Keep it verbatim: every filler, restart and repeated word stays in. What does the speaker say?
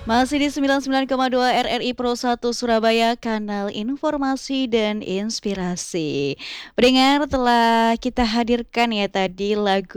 Masih di sembilan puluh sembilan koma dua R R I Pro satu Surabaya, kanal informasi dan inspirasi. Pendengar, telah kita hadirkan ya tadi lagu